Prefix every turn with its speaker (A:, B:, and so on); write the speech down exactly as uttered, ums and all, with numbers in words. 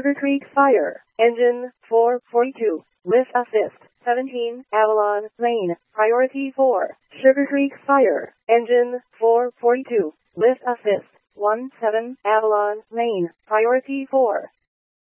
A: Sugar Creek Fire, Engine four forty-two, Lift Assist, seventeen, Avalon Lane, Priority four, Sugar Creek Fire, Engine four forty-two, Lift Assist, one seven, Avalon Lane, Priority four.